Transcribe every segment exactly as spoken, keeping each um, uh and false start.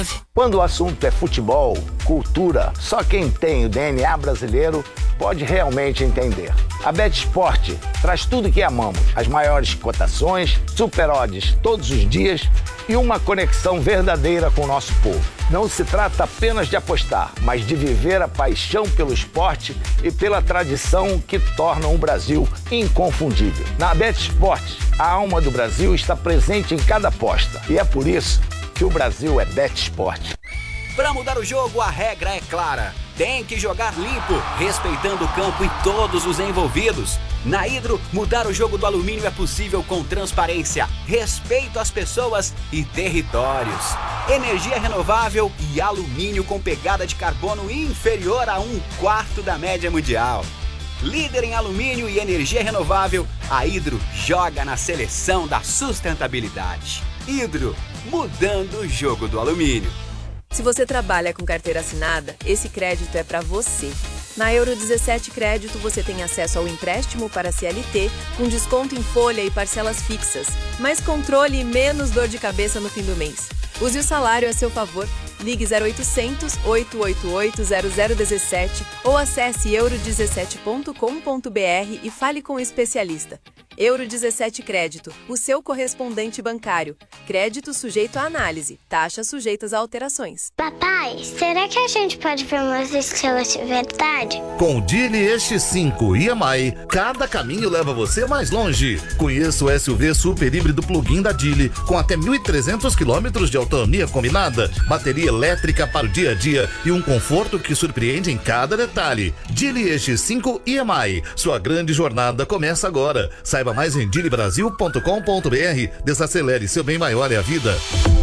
Quando o assunto é futebol, cultura, só quem tem o D N A brasileiro pode realmente entender. A BetSport traz tudo que amamos, as maiores cotações, super odds todos os dias e uma conexão verdadeira com o nosso povo. Não se trata apenas de apostar, mas de viver a paixão pelo esporte e pela tradição que tornam o Brasil inconfundível. Na BetSport, a alma do Brasil está presente em cada aposta e é por isso que o Brasil é BetSport. Para mudar o jogo, a regra é clara. Tem que jogar limpo, respeitando o campo e todos os envolvidos. Na Hidro, mudar o jogo do alumínio é possível com transparência, respeito às pessoas e territórios. Energia renovável e alumínio com pegada de carbono inferior a um quarto da média mundial. Líder em alumínio e energia renovável, a Hidro joga na seleção da sustentabilidade. Hidro, mudando o jogo do alumínio. Se você trabalha com carteira assinada, esse crédito é para você. Na Euro dezessete Crédito, você tem acesso ao empréstimo para C L T, com desconto em folha e parcelas fixas, mais controle e menos dor de cabeça no fim do mês. Use o salário a seu favor. Ligue zero oitocentos, oito oito oito, zero zero um sete ou acesse euro dezessete ponto com ponto br e fale com o especialista. Euro dezessete Crédito, o seu correspondente bancário. Crédito sujeito à análise, taxas sujeitas a alterações. Papai, será que a gente pode ver umas estrelas de verdade? Com o Geely X cinco I M I, cada caminho leva você mais longe. Conheça o S U V super híbrido plug-in da Geely, com até mil e trezentos quilômetros de autonomia combinada, bateria elétrica para o dia a dia e um conforto que surpreende em cada detalhe. Geely X cinco I M I, sua grande jornada começa agora. Saiba mais em geely brasil ponto com ponto br. Desacelere, seu bem maior é a vida.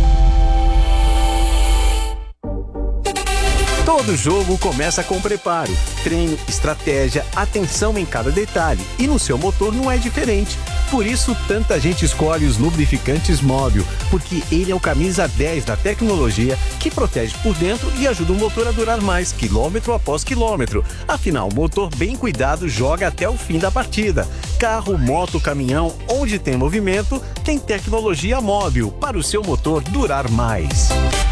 Todo jogo começa com preparo, treino, estratégia, atenção em cada detalhe. E no seu motor não é diferente. Por isso, tanta gente escolhe os lubrificantes Móbil, porque ele é o camisa dez da tecnologia que protege por dentro e ajuda o motor a durar mais, quilômetro após quilômetro. Afinal, o motor bem cuidado joga até o fim da partida. Carro, moto, caminhão, onde tem movimento, tem tecnologia Móbil para o seu motor durar mais.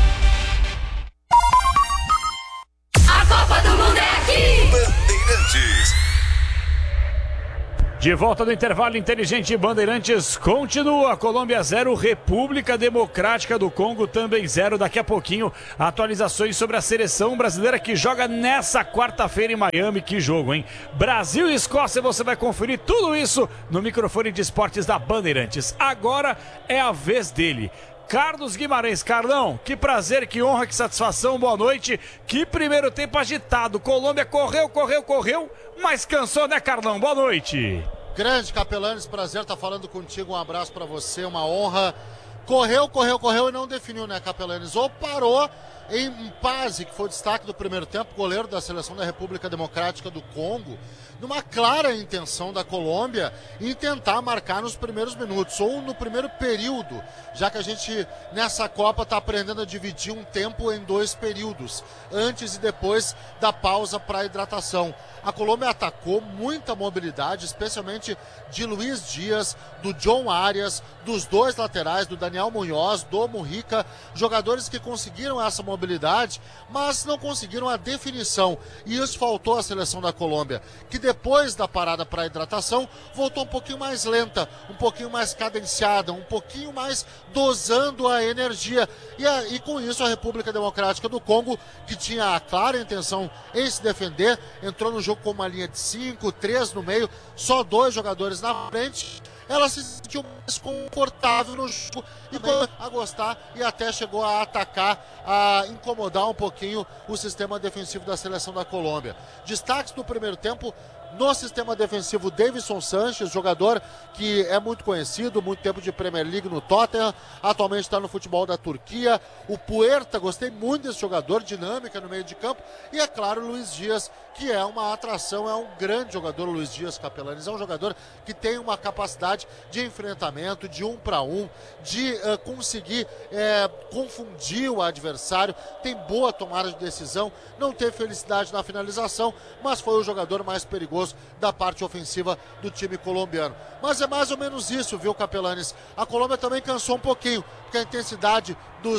De volta do intervalo inteligente, Bandeirantes continua. Colômbia zero, República Democrática do Congo também zero. Daqui a pouquinho, atualizações sobre a seleção brasileira que joga nessa quarta-feira em Miami. Que jogo, hein? Brasil e Escócia, você vai conferir tudo isso no microfone de esportes da Bandeirantes. Agora é a vez dele. Carlos Guimarães. Carlão, que prazer, que honra, que satisfação, boa noite. Que primeiro tempo agitado. Colômbia correu, correu, correu, mas cansou, né, Carlão? Boa noite. Grande Capelanes, prazer estar falando contigo, um abraço pra você, uma honra. Correu, correu, correu e não definiu, né, Capelanes? Ou parou em Mpazi, que foi o destaque do primeiro tempo, goleiro da seleção da República Democrática do Congo, numa clara intenção da Colômbia em tentar marcar nos primeiros minutos, ou no primeiro período, já que a gente nessa Copa está aprendendo a dividir um tempo em dois períodos, antes e depois da pausa para hidratação. A Colômbia atacou, muita mobilidade, especialmente de Luiz Dias, do John Arias, dos dois laterais, do Daniel Munhoz, do Mujica, jogadores que conseguiram essa mobilidade, mas não conseguiram a definição. E isso faltou à seleção da Colômbia, que depois da parada para hidratação, voltou um pouquinho mais lenta, um pouquinho mais cadenciada, um pouquinho mais dosando a energia. E, a, e com isso a República Democrática do Congo, que tinha a clara intenção em se defender, entrou no jogo com uma linha de cinco, três no meio, só dois jogadores na frente. Ela se sentiu mais confortável no jogo e começou a gostar e até chegou a atacar, a incomodar um pouquinho o sistema defensivo da seleção da Colômbia. Destaques do primeiro tempo no sistema defensivo: Davinson Sánchez, jogador que é muito conhecido, muito tempo de Premier League no Tottenham, atualmente está no futebol da Turquia. O Puerta, gostei muito desse jogador, dinâmica no meio de campo. E é claro, o Luiz Dias, que é uma atração, é um grande jogador. O Luiz Dias, Capelanes, é um jogador que tem uma capacidade de enfrentamento, de um para um, de uh, conseguir uh, confundir o adversário, tem boa tomada de decisão, não teve felicidade na finalização, mas foi o jogador mais perigoso da parte ofensiva do time colombiano. Mas é mais ou menos isso, viu, Capelanes? A Colômbia também cansou um pouquinho, porque a intensidade dos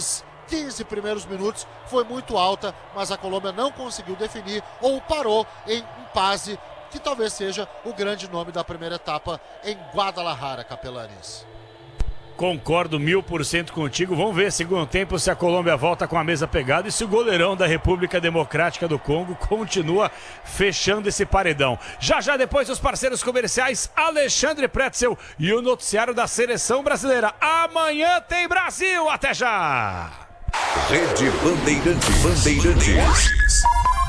quinze primeiros minutos foi muito alta, mas a Colômbia não conseguiu definir ou parou em impasse, que talvez seja o grande nome da primeira etapa em Guadalajara, Capelanes. Concordo mil por cento contigo. Vamos ver, segundo tempo, se a Colômbia volta com a mesa pegada e se o goleirão da República Democrática do Congo continua fechando esse paredão. Já já depois os parceiros comerciais Alexandre Pretzel e o noticiário da Seleção Brasileira. Amanhã tem Brasil. Até já! Rede Bandeirantes. Bandeirantes.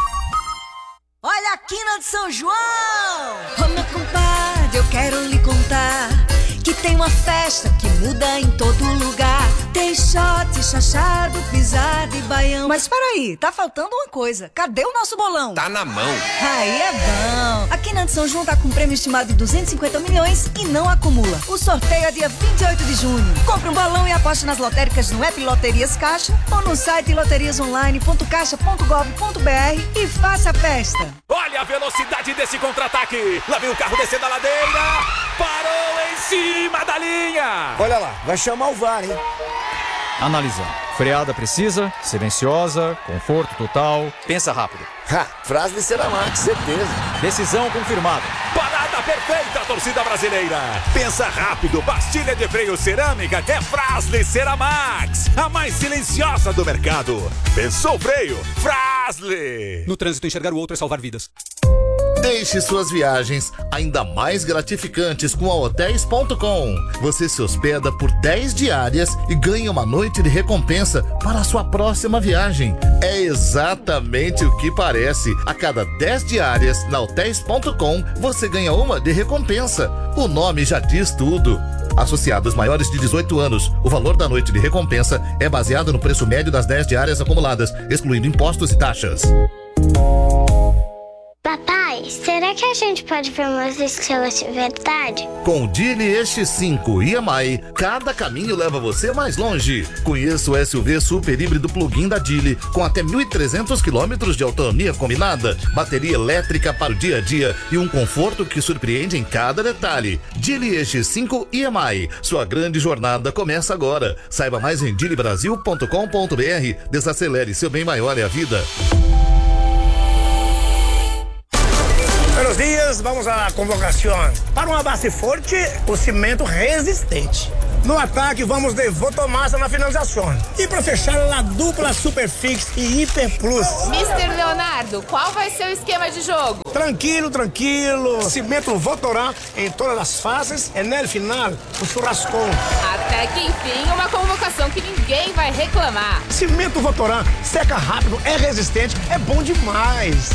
Olha a quina de São João! Ô meu compadre, eu quero lhe contar que tem uma festa que muda em todo lugar. Tem shot, chachado, pisada e baião. Mas peraí, tá faltando uma coisa. Cadê o nosso bolão? Tá na mão. Aí é bom. A Quina de São João tá com um prêmio estimado de duzentos e cinquenta milhões e não acumula. O sorteio é dia vinte e oito de junho. Compre um bolão e aposte nas lotéricas no app Loterias Caixa ou no site loterias online ponto caixa ponto gov ponto br e faça a festa. Olha a velocidade desse contra-ataque. Lá vem o carro descendo a ladeira. Parou em cima da linha. Olha lá, vai chamar o V A R, hein? Analisando. Freada precisa, silenciosa, conforto total. Pensa rápido. Ha, frase de Ceramax, certeza. Decisão confirmada. Parada perfeita, torcida brasileira. Pensa rápido, pastilha de freio cerâmica é Fras-le Ceramax, a mais silenciosa do mercado. Pensou freio? Fras-le. No trânsito, enxergar o outro é salvar vidas. Deixe suas viagens ainda mais gratificantes com a hotéis ponto com. Você se hospeda por dez diárias e ganha uma noite de recompensa para a sua próxima viagem. É exatamente o que parece. A cada dez diárias na hotéis ponto com, você ganha uma de recompensa. O nome já diz tudo. Associados maiores de dezoito anos, o valor da noite de recompensa é baseado no preço médio das dez diárias acumuladas, excluindo impostos e taxas. Papai, será que a gente pode ver umas estrelas de verdade? Com o Geely E X cinco e M I, cada caminho leva você mais longe. Conheça o S U V super híbrido plug-in da Geely, com até mil e trezentos quilômetros de autonomia combinada, bateria elétrica para o dia a dia e um conforto que surpreende em cada detalhe. Geely E X cinco e M I, sua grande jornada começa agora. Saiba mais em geely brasil ponto com ponto br. Desacelere, seu bem maior é a vida. Buenos dias, vamos à convocação. Para uma base forte, o cimento resistente. No ataque, vamos de Votomassa na finalização. E para fechar, a dupla Superfix e Hiper Plus. mister Leonardo, qual vai ser o esquema de jogo? Tranquilo, tranquilo. Cimento Votorã em todas as fases e no final, o churrascão. Até que enfim, uma convocação que ninguém vai reclamar. Cimento Votorã seca rápido, é resistente, é bom demais.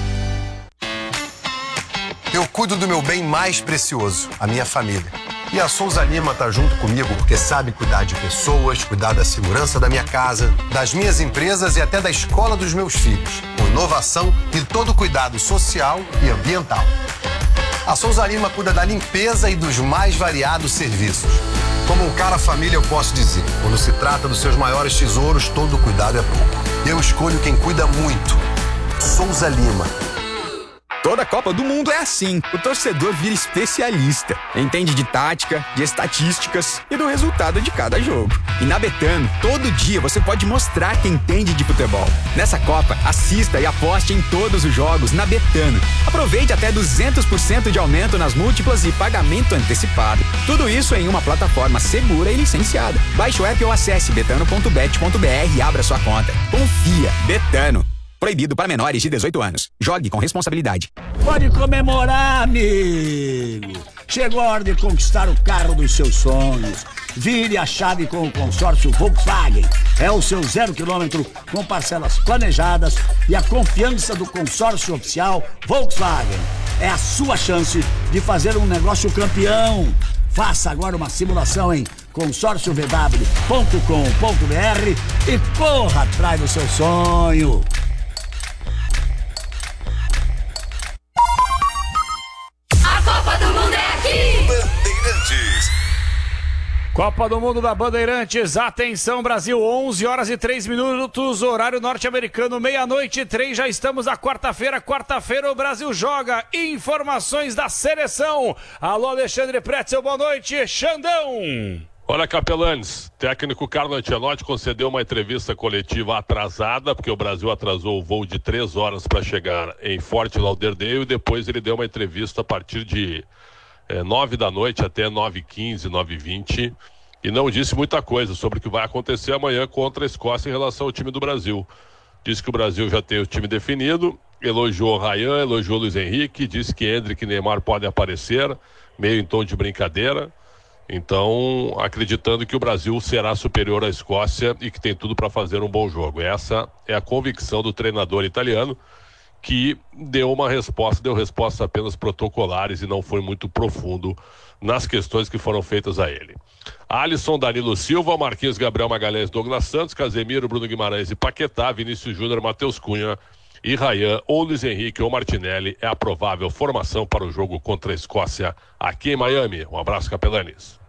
Eu cuido do meu bem mais precioso, a minha família. E a Souza Lima tá junto comigo porque sabe cuidar de pessoas, cuidar da segurança da minha casa, das minhas empresas e até da escola dos meus filhos, com inovação e todo cuidado social e ambiental. A Souza Lima cuida da limpeza e dos mais variados serviços. Como um cara família, eu posso dizer, quando se trata dos seus maiores tesouros, todo cuidado é pouco. Eu escolho quem cuida muito. Souza Lima. Toda Copa do Mundo é assim. O torcedor vira especialista. Entende de tática, de estatísticas e do resultado de cada jogo. E na Betano, todo dia você pode mostrar que entende de futebol. Nessa Copa, assista e aposte em todos os jogos na Betano. Aproveite até duzentos por cento de aumento nas múltiplas e pagamento antecipado. Tudo isso em uma plataforma segura e licenciada. Baixe o app ou acesse betano ponto bet ponto br e abra sua conta. Confia. Betano. Proibido para menores de dezoito anos. Jogue com responsabilidade. Pode comemorar, amigo. Chegou a hora de conquistar o carro dos seus sonhos. Vire a chave com o consórcio Volkswagen. É o seu zero quilômetro com parcelas planejadas e a confiança do consórcio oficial Volkswagen. É a sua chance de fazer um negócio campeão. Faça agora uma simulação em consórcio v w ponto com ponto br e corra atrás do seu sonho. Bandeirantes. Copa do Mundo da Bandeirantes, atenção Brasil, onze horas e três minutos, horário norte-americano, meia-noite e três, já estamos na quarta-feira, quarta-feira o Brasil joga, informações da seleção. Alô Alexandre Pretzel, boa noite, Xandão. Olha, Capelanes, técnico Carlo Ancelotti concedeu uma entrevista coletiva atrasada, porque o Brasil atrasou o voo de três horas para chegar em Fort Lauderdale, e depois ele deu uma entrevista a partir de é, nove da noite até nove e quinze, nove e vinte, e não disse muita coisa sobre o que vai acontecer amanhã contra a Escócia em relação ao time do Brasil. Disse que o Brasil já tem o time definido, elogiou o Ryan, elogiou o Luiz Henrique, disse que Endrick e Neymar podem aparecer, meio em tom de brincadeira. Então, acreditando que o Brasil será superior à Escócia e que tem tudo para fazer um bom jogo. Essa é a convicção do treinador italiano, que deu uma resposta, deu respostas apenas protocolares e não foi muito profundo nas questões que foram feitas a ele. Alisson, Danilo Silva, Marquinhos, Gabriel Magalhães, Douglas Santos, Casemiro, Bruno Guimarães e Paquetá, Vinícius Júnior, Matheus Cunha e Ryan, ou Luiz Henrique ou Martinelli é a provável formação para o jogo contra a Escócia aqui em Miami. Um abraço, Capelanes.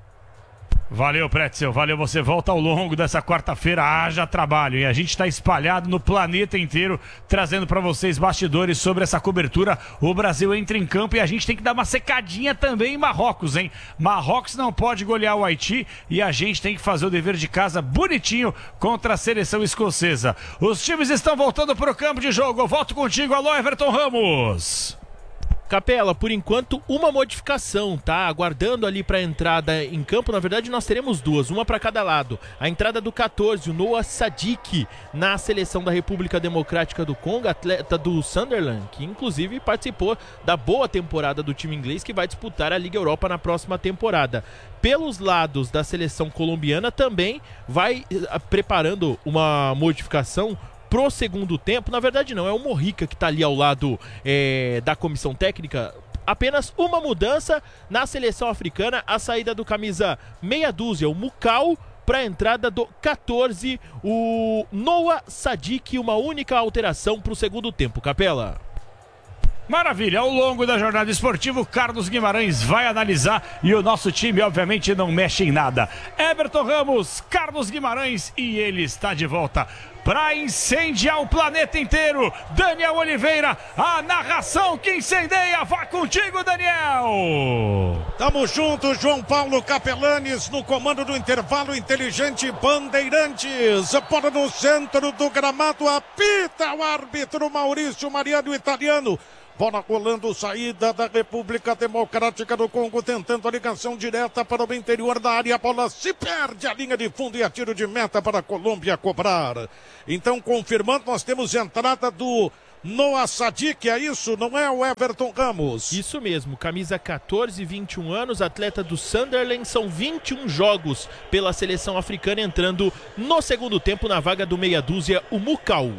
Valeu, Pretzel, valeu, você volta ao longo dessa quarta-feira, haja trabalho, e a gente está espalhado no planeta inteiro, trazendo para vocês bastidores sobre essa cobertura. O Brasil entra em campo e a gente tem que dar uma secadinha também em Marrocos, hein? Marrocos não pode golear o Haiti e a gente tem que fazer o dever de casa bonitinho contra a seleção escocesa. Os times estão voltando para o campo de jogo, eu volto contigo, alô, Everton Ramos. Capela, por enquanto, uma modificação, tá? Aguardando ali para a entrada em campo. Na verdade, nós teremos duas, uma para cada lado. A entrada do catorze, o Noah Sadiq, na seleção da República Democrática do Congo, atleta do Sunderland, que inclusive participou da boa temporada do time inglês, que vai disputar a Liga Europa na próxima temporada. Pelos lados da seleção colombiana, também vai uh, preparando uma modificação pro segundo tempo. Na verdade não, é o Morrica que tá ali ao lado é, da comissão técnica. Apenas uma mudança na seleção africana, a saída do camisa meia dúzia, o Mukau, para a entrada do catorze, o Noah Sadiq, uma única alteração pro segundo tempo, Capela. Maravilha, ao longo da jornada esportiva, o Carlos Guimarães vai analisar e o nosso time obviamente não mexe em nada. Everton Ramos, Carlos Guimarães e ele está de volta para incendiar o planeta inteiro. Daniel Oliveira, a narração que incendeia, vá contigo, Daniel! Tamo junto, João Paulo Capelanes, no comando do intervalo inteligente Bandeirantes. Bola no centro do gramado, apita o árbitro Maurício Mariano Italiano. Bola rolando, saída da República Democrática do Congo, tentando a ligação direta para o interior da área. A bola se perde a linha de fundo e a tiro de meta para a Colômbia cobrar. Então, confirmando, nós temos entrada do Noah Sadiq, é isso? Não é o Everton Ramos? Isso mesmo, camisa catorze, vinte e um anos, atleta do Sunderland, são vinte e um jogos pela seleção africana, entrando no segundo tempo na vaga do meia dúzia, o Mukau.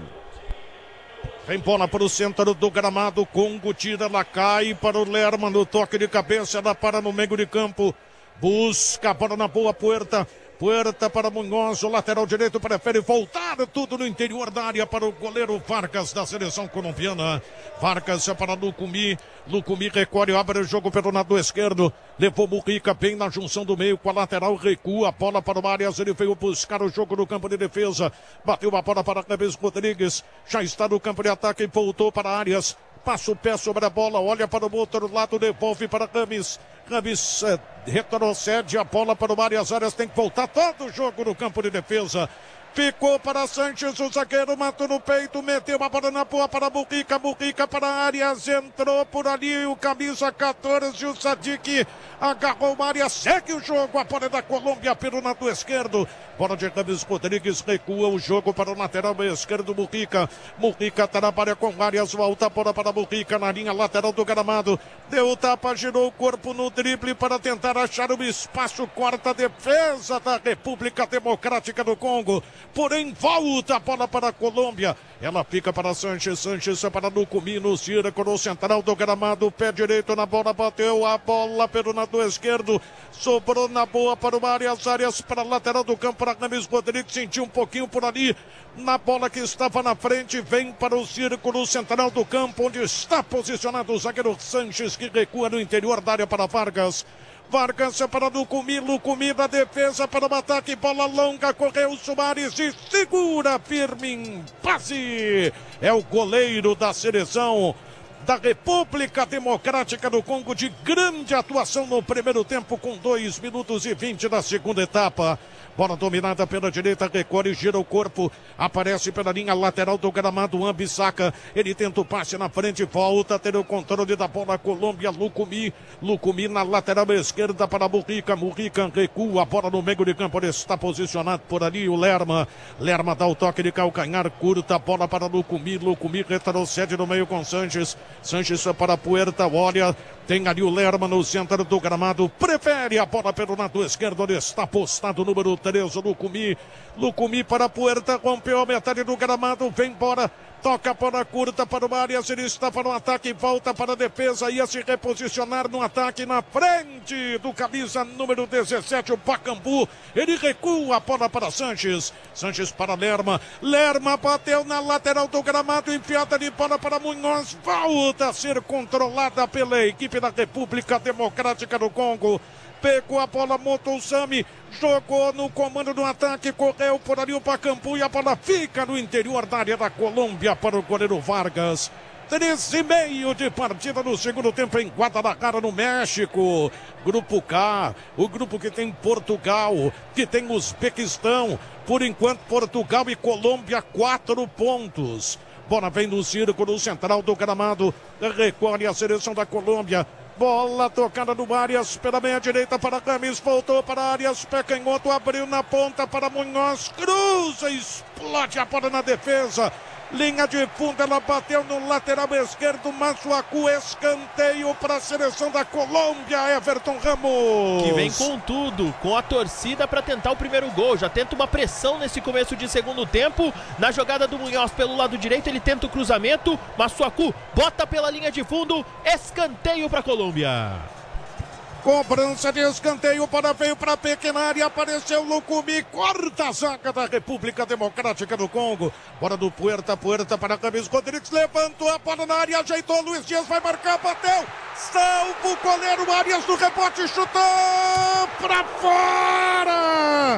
Vem bola para o centro do gramado, Congo tira, ela cai para o Lerma no toque de cabeça, ela para no meio de campo, busca a bola na boa Puerta, Puerta para Munhoz, o lateral direito prefere voltar tudo no interior da área para o goleiro Vargas da seleção colombiana. Vargas para Lucumi, Lucumi recolhe, abre o jogo pelo lado esquerdo, levou Murica bem na junção do meio com a lateral, recua a bola para o Arias, ele veio buscar o jogo no campo de defesa, bateu a bola para Reves Rodrigues, já está no campo de ataque e voltou para Arias. Passa o pé sobre a bola, olha para o outro lado, devolve para Rames. Rames eh, retrocede a bola para o Arias. Arias tem que voltar todo o jogo no campo de defesa. Ficou para Sanches, o zagueiro matou no peito, meteu a bola na boa para Murica, Murica para Arias, entrou por ali o camisa catorze, o Sadiq agarrou o Arias, segue o jogo, a bola da Colômbia pelo lado esquerdo, bola de Rames Rodrigues, recua o jogo para o lateral esquerdo, Murica, Murica trabalha com Arias, volta a bola para Murica na linha lateral do gramado, deu o tapa, girou o corpo no drible para tentar achar o espaço, quarta defesa da República Democrática do Congo. Porém, volta a bola para a Colômbia. Ela fica para Sanches, Sanches para Lucumi no círculo central do gramado. Pé direito na bola, bateu a bola pelo lado esquerdo. Sobrou na boa para o Arias, Arias para a lateral do campo para Rames Rodrigues. Sentiu um pouquinho por ali na bola que estava na frente. Vem para o círculo central do campo, onde está posicionado o zagueiro Sanches, que recua no interior da área para Vargas. Vargas para Lucumi, Lucumi da defesa para o ataque, bola longa, correu o Soares e segura firme em passe. É o goleiro da seleção da República Democrática do Congo, de grande atuação no primeiro tempo, com dois minutos e vinte da segunda etapa. Bola dominada pela direita, recolhe, gira o corpo, aparece pela linha lateral do gramado, Ambissaca, ele tenta o passe na frente, volta a ter o controle da bola, Colômbia, Lucumi, Lucumi na lateral esquerda para Murica, Murica recua, a bola no meio de campo, ele está posicionado por ali, o Lerma, Lerma dá o toque de calcanhar, curta a bola para Lucumi, Lucumi retrocede no meio com Sanches, Sanches para Puerta, olha, tem ali o Lerma no centro do gramado, prefere a bola pelo lado esquerdo, ele está postado, número três, o Lucumi, Lucumi para Puerta, rompeu a metade do gramado, vem embora, toca para curta para o Arias, ele está para o ataque, volta para a defesa, ia se reposicionar no ataque na frente do camisa número dezessete, o Pacambu, ele recua a bola para Sanches, Sanches para Lerma, Lerma bateu na lateral do gramado, enfiada de bola para Munhoz, volta a ser controlada pela equipe da República Democrática do Congo. Pegou a bola, Motosami, jogou no comando do ataque, correu por ali o Pacambu e a bola fica no interior da área da Colômbia para o goleiro Vargas. Três e meio de partida no segundo tempo em Guadalajara, no México. Grupo K, o grupo que tem Portugal, que tem Uzbequistão. Por enquanto, Portugal e Colômbia, quatro pontos. Bola vem no círculo central do gramado, recolhe a seleção da Colômbia. Bola tocada no Arias pela meia direita para Rames, voltou para Arias, pé canhoto, abriu na ponta para Munhoz, cruza, explode a bola na defesa. Linha de fundo, ela bateu no lateral esquerdo, Massuaku, escanteio para a seleção da Colômbia, Everton Ramos. Que vem com tudo, com a torcida para tentar o primeiro gol, já tenta uma pressão nesse começo de segundo tempo, na jogada do Munhoz pelo lado direito, ele tenta o cruzamento, Massuaku bota pela linha de fundo, escanteio para a Colômbia. Cobrança de escanteio para veio para a pequena área, apareceu Lucumi, corta a zaga da República Democrática do Congo. Bola do Puerta, Puerta para Rames Rodrigues, levantou a bola na área, ajeitou, Luiz Dias vai marcar, bateu, salvo o goleiro Arias do rebote, chutou para fora,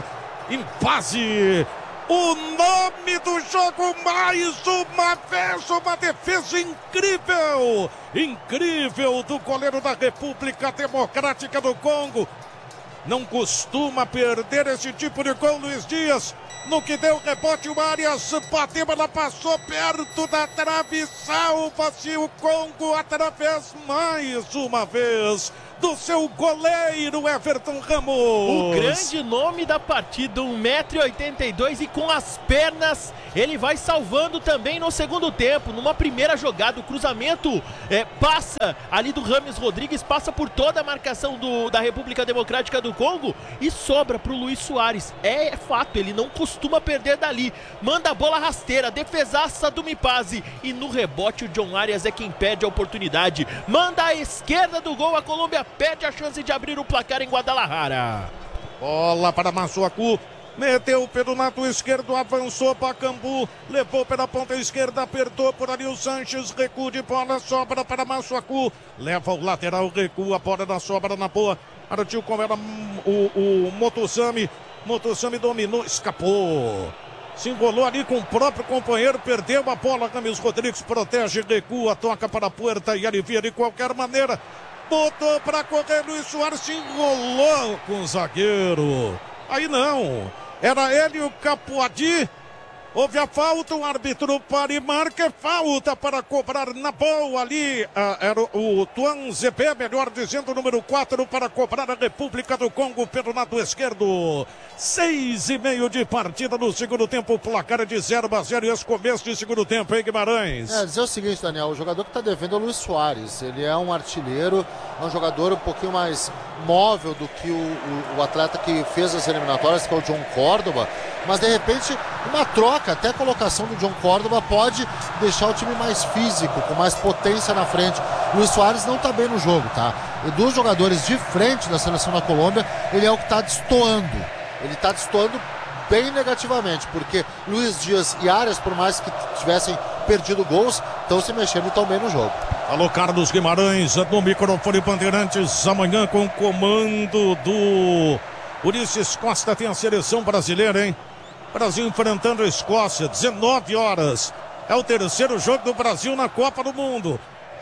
Impazzi. O nome do jogo, mais uma vez, uma defesa incrível, incrível do goleiro da República Democrática do Congo. Não costuma perder esse tipo de gol, Luiz Dias. No que deu rebote, o Arias bateu, ela passou perto da trave, salva-se o Congo através, mais uma vez, do seu goleiro Everton Ramos. O grande nome da partida, um metro e oitenta e dois, e com as pernas ele vai salvando também no segundo tempo. Numa primeira jogada, o cruzamento é, passa ali do Rames Rodrigues, passa por toda a marcação do, da República Democrática do Congo e sobra para o Luiz Soares. É, é fato, ele não costuma perder dali. Manda a bola rasteira, defesaça do Impazzi, e no rebote o John Arias é quem perde a oportunidade. Manda à esquerda do gol, a Colômbia perde a chance de abrir o placar em Guadalajara. Bola para Massuaku, meteu pelo lado esquerdo, avançou Pacambu, levou pela ponta esquerda, apertou por ali o Sanches, recuo de bola, sobra para Massuaku, leva o lateral, recua, a bola da sobra na boa, partiu com ela o, o Motosami, Motosami dominou, escapou. Se enrolou ali com o próprio companheiro, perdeu a bola, Rames Rodrigues protege, recua, toca para a Puerta e alivia de qualquer maneira. Botou para correr, Luiz Soares se enrolou com o zagueiro. Aí não, era ele o Capuadi. Houve a falta, o árbitro para e marca, falta para cobrar na boa ali. Ah, era o Tuan Zebé, melhor dizendo, o número quatro, para cobrar a República do Congo pelo lado esquerdo. Seis e meio de partida no segundo tempo, placar de zero a zero, e esse começo de segundo tempo, hein, Guimarães? É, dizer o seguinte, Daniel, o jogador que está devendo é o Luiz Soares. Ele é um artilheiro, é um jogador um pouquinho mais móvel do que o, o, o atleta que fez as eliminatórias, que é o John Córdoba, mas de repente uma troca, até a colocação do John Córdoba pode deixar o time mais físico, com mais potência na frente. Luiz Soares não está bem no jogo, tá? E dos jogadores de frente da seleção da Colômbia, ele é o que está destoando. Ele está destoando bem negativamente, porque Luiz Dias e Arias, por mais que tivessem perdido gols, estão se mexendo e estão bem no jogo. Alô, Carlos Guimarães, no microfone Bandeirantes, amanhã com o comando do Ulisses Costa, tem a seleção brasileira, hein? Brasil enfrentando a Escócia, dezenove horas. É o terceiro jogo do Brasil na Copa do Mundo.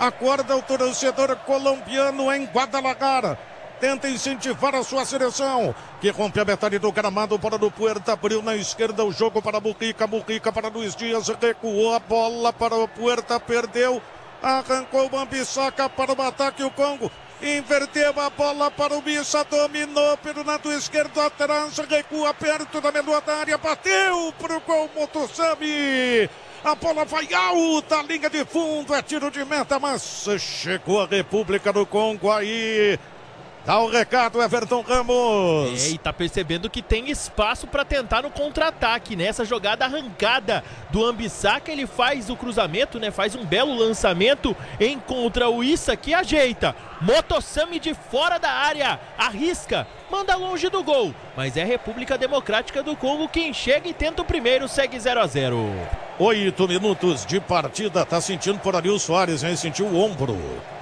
Acorda o torcedor colombiano em Guadalajara. Tenta incentivar a sua seleção, que rompe a metade do gramado para o Puerta, abriu na esquerda o jogo para Mujica, Mujica para Luiz Dias, recuou a bola para o Puerta, perdeu, arrancou o Ambissaca para o ataque o Congo, inverteu a bola para o Missa, dominou pelo lado esquerdo atrás, recua perto da menor da área, bateu para o gol Motossami. A bola vai alta, a linha de fundo, é tiro de meta, mas chegou a República do Congo aí. Dá o um recado, Everton Ramos. É, e tá percebendo que tem espaço para tentar no contra-ataque. Nessa jogada arrancada do Ambissaca, ele faz o cruzamento, né? Faz um belo lançamento, encontra o Issa, que ajeita. Motossami de fora da área, arrisca, manda longe do gol. Mas é a República Democrática do Congo quem chega e tenta o primeiro, segue zero a zero. Oito minutos de partida, tá sentindo por ali o Soares, hein? Sentiu o ombro.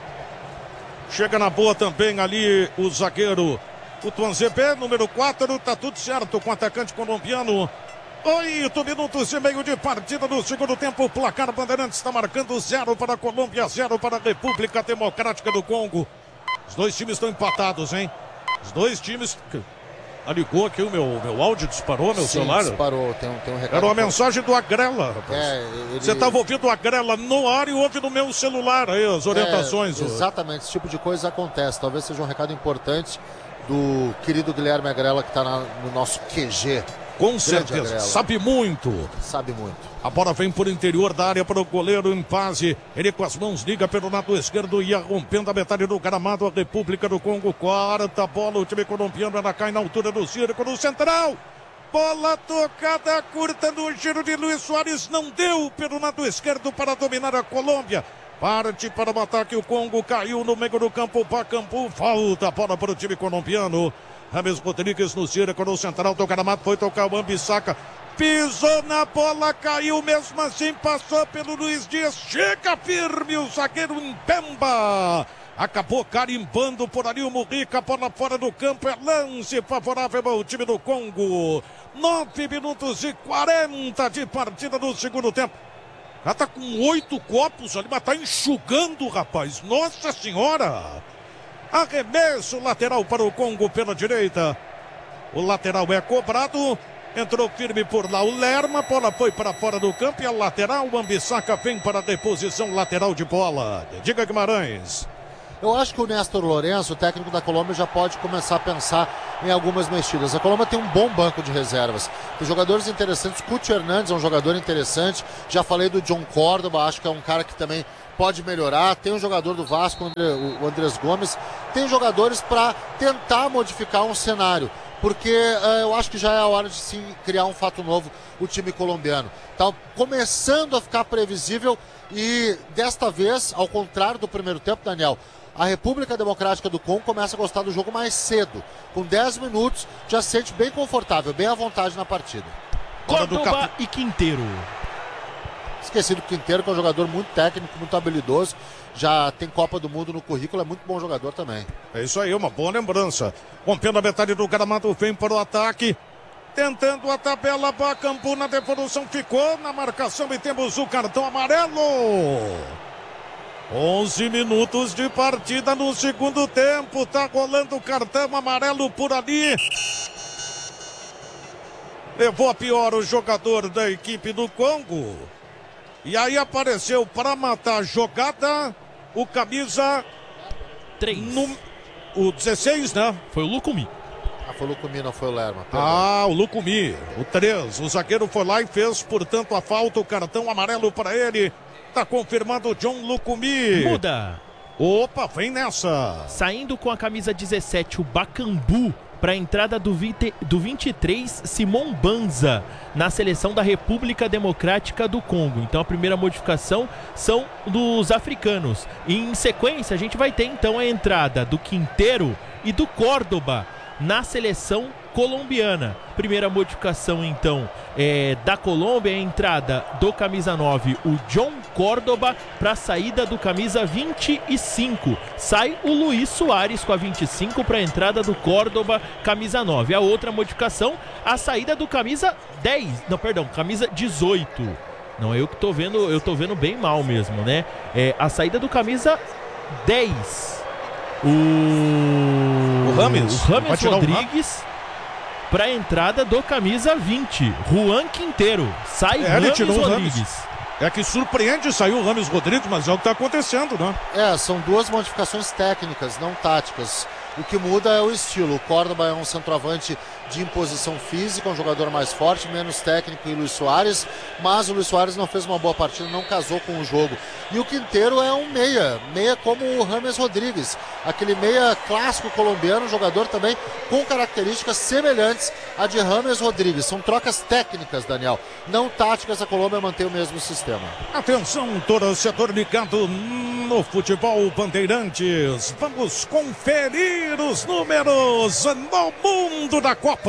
Chega na boa também ali o zagueiro, o Tuanzebe, número quatro, tá tudo certo com o atacante colombiano. Oito minutos e meio de partida no segundo tempo, o placar Bandeirantes está marcando zero para a Colômbia, zero para a República Democrática do Congo. Os dois times estão empatados, hein? Os dois times... Ah, ligou aqui o meu, meu áudio, disparou meu Sim, celular? disparou, tem um, tem um recado. Era uma mensagem do Agrela, rapaz. É, ele... Você estava ouvindo o Agrela no ar e ouve no meu celular aí as orientações. É, exatamente, esse tipo de coisa acontece. Talvez seja um recado importante do querido Guilherme Agrela, que está no nosso Q G. Com certeza, Agrela. Sabe muito. Sabe muito. A bola vem por interior da área para o goleiro em paz. Ele com as mãos liga pelo lado esquerdo, ia rompendo a metade do gramado. A República do Congo quarta bola. O time colombiano, ela cai na altura do círculo central. Bola tocada curta no giro de Luiz Soares. Não deu pelo lado esquerdo para dominar a Colômbia. Parte para o ataque, o Congo caiu no meio do campo. Bacambu, falta a bola para o time colombiano. Rames Rodrigues no círculo central do gramado, foi tocar o Ambissaca, pisou na bola, caiu mesmo assim, passou pelo Luiz Dias, chega firme o zagueiro Mbemba, acabou carimbando por ali o Mujica, bola fora do campo, é lance favorável ao time do Congo. Nove minutos e quarenta de partida no segundo tempo. O cara tá com oito copos ali, mas tá enxugando, rapaz, nossa senhora. Arremesso lateral para o Congo pela direita. O lateral é cobrado. Entrou firme por lá o Lerma. Bola foi para fora do campo. E a lateral, o Ambissaca vem para a deposição lateral de bola. Diga, Guimarães. Eu acho que o Néstor Lourenço, o técnico da Colômbia, já pode começar a pensar em algumas mexidas. A Colômbia tem um bom banco de reservas. Tem jogadores interessantes. Cuti Hernandes é um jogador interessante. Já falei do John Córdoba, acho que é um cara que também pode melhorar. Tem um jogador do Vasco, o Andrés Gomes. Tem jogadores para tentar modificar um cenário. Porque uh, eu acho que já é a hora de sim criar um fato novo, o time colombiano. Tá começando a ficar previsível e desta vez, ao contrário do primeiro tempo, Daniel, a República Democrática do Congo começa a gostar do jogo muito Com dez minutos, já se sente bem confortável, bem à vontade na partida. Córdoba e Quinteiro. Esqueci do Quinteiro, que é um jogador muito técnico, muito habilidoso. Já tem Copa do Mundo no currículo, é muito bom jogador também. É isso aí, uma boa lembrança. Rompendo a metade do gramado, vem para o ataque. Tentando a tabela, Bacambu na devolução, ficou na marcação e temos o cartão amarelo. onze minutos de partida no segundo tempo. Tá rolando o cartão amarelo por ali. Levou a pior o jogador da equipe do Congo. E aí apareceu para matar a jogada o camisa três. No, o dezesseis, né? Foi o Lucumi. Ah, foi o Lucumi, não foi o Lerma. Perdão. Ah, o Lucumi, o três. O zagueiro foi lá e fez, portanto, a falta, o cartão amarelo para ele. Tá confirmado o John Lucumi. Muda. Opa, vem nessa. Saindo com a camisa dezessete, o Bacambu. Para a entrada do, vinte, do vinte e três, Simon Banza, na seleção da República Democrática do Congo. Então a primeira modificação são dos africanos. E em sequência a gente vai ter então a entrada do Quinteiro e do Córdoba na seleção colombiana. Primeira modificação então é da Colômbia, é a entrada do camisa nove, o John Córdoba, para a saída do camisa vinte e cinco. Sai o Luiz Soares com a vinte e cinco para a entrada do Córdoba, camisa nove. A outra modificação, a saída do camisa dez, não, perdão, camisa dezoito. Não é eu que tô vendo, eu tô vendo bem mal mesmo, né? É a saída do camisa dez. O, o Rames, o Rames Rodrigues para a entrada do camisa vinte, Juan Quinteiro. Sai é, Rames Rodrigues. Rames. É que surpreende sair o Rames Rodrigues, mas é o que está acontecendo, né? É, são duas modificações técnicas, não táticas. O que muda é o estilo. O Córdoba é um centroavante de imposição física, um jogador mais forte, menos técnico que o Luis Soares, mas o Luis Soares não fez uma boa partida, não casou com o jogo. E o Quinteiro é um meia, meia como o Rames Rodrigues, aquele meia clássico colombiano, jogador também com características semelhantes à de Rames Rodrigues. São trocas técnicas, Daniel, não táticas. A Colômbia mantém o mesmo sistema. Atenção, torcedor ligado no futebol Bandeirantes. Vamos conferir os números no mundo da Copa.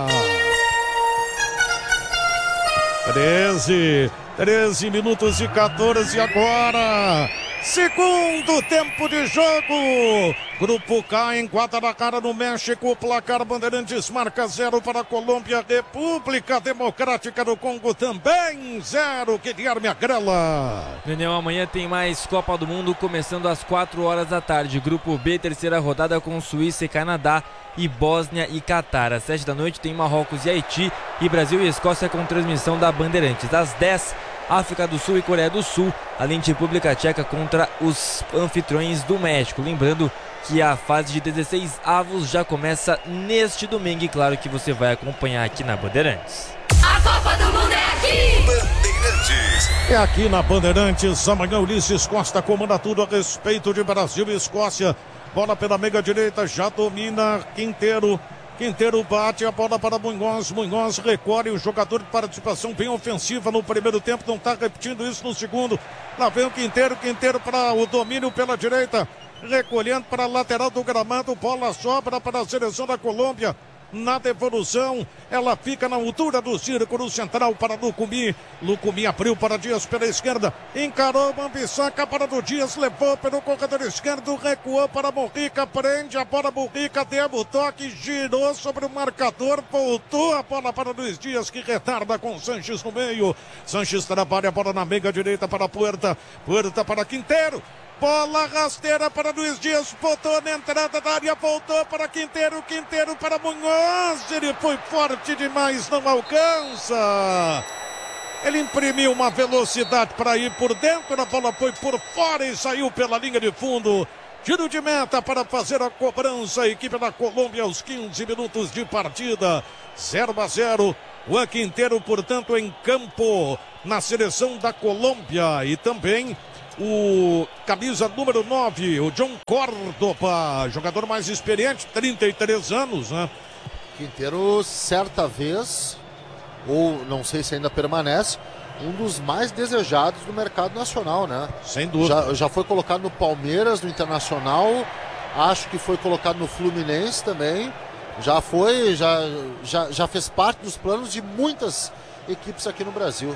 treze, treze minutos e quatorze agora. Segundo tempo de jogo. Grupo K em Guadalajara, no México. Placar Bandeirantes marca zero para a Colômbia. República Democrática do Congo também zero. Guilherme Agrela. Daniel, amanhã tem mais Copa do Mundo começando às quatro horas da tarde. Grupo B, terceira rodada com Suíça e Canadá e Bósnia e Catar. Às sete da noite tem Marrocos e Haiti e Brasil e Escócia com transmissão da Bandeirantes. Às dez, África do Sul e Coreia do Sul, além de República Tcheca contra os anfitriões do México. Lembrando que a fase de dezesseis avos já começa neste domingo e claro que você vai acompanhar aqui na Bandeirantes. A Copa do Mundo é aqui! Bandeirantes. É aqui na Bandeirantes. Amanhã Ulisses Costa comanda tudo a respeito de Brasil e Escócia. Bola pela meia direita, já domina Quinteiro. Quinteiro bate a bola para Munhoz. Munhoz recolhe, o jogador de participação bem ofensiva no primeiro tempo, não está repetindo isso no segundo. Lá vem o Quinteiro, Quinteiro para o domínio pela direita, recolhendo para a lateral do gramado, bola sobra para a seleção da Colômbia. Na devolução, ela fica na altura do círculo central para Lucumí. Lucumí abriu para Dias pela esquerda, encarou Mambissaca para do Dias, levou pelo corredor esquerdo, recuou para Morrica, prende a bola, Morrica deu o toque, girou sobre o marcador, voltou a bola para Luiz Dias, que retarda com Sanches no meio. Sanches trabalha a bola na meia direita para Puerta, Puerta para Quinteiro. Bola rasteira para Luiz Dias, botou na entrada da área, voltou para Quinteiro, Quinteiro para Munhoz, ele foi forte demais, não alcança. Ele imprimiu uma velocidade para ir por dentro, a bola foi por fora e saiu pela linha de fundo. Tiro de meta para fazer a cobrança, a equipe da Colômbia aos quinze minutos de partida, zero a zero. O Quinteiro, portanto, em campo na seleção da Colômbia e também o camisa número nove, o John Córdoba, jogador mais experiente, trinta e três anos, né? Quinteiro, certa vez, ou não sei se ainda permanece, um dos mais desejados do mercado nacional, né? Sem dúvida. Já, já foi colocado no Palmeiras, no Internacional, acho que foi colocado no Fluminense também. Já foi, já, já, já fez parte dos planos de muitas equipes aqui no Brasil.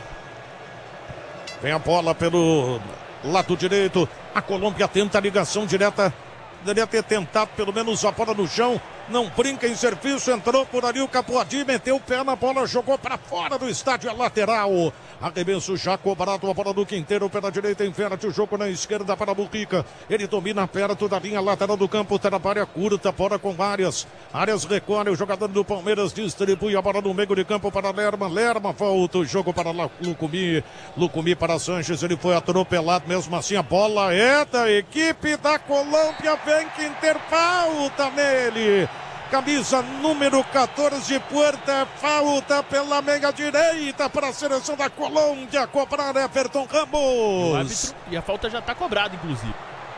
Vem a bola pelo lado direito, a Colômbia tenta a ligação direta, deveria ter tentado pelo menos a bola no chão, não brinca em serviço, entrou por ali o Capuadi, meteu o pé na bola, jogou para fora do estádio, a lateral, arremesso já cobrado, a bola do Quinteiro pela direita, inverte o jogo na esquerda para Mujica, ele domina perto da linha lateral do campo, trabalha curta, bola com Arias, Arias recolhe, o jogador do Palmeiras distribui a bola no meio de campo para Lerma, Lerma volta o jogo para Lucumí, Lucumí para Sanches, ele foi atropelado, mesmo assim a bola é da equipe da Colômbia, vem Quinteiro, falta nele. Camisa número quatorze, Puerta, falta pela meia direita para a seleção da Colômbia, cobrar Everton Ramos. O árbitro, e a falta já está cobrada, inclusive.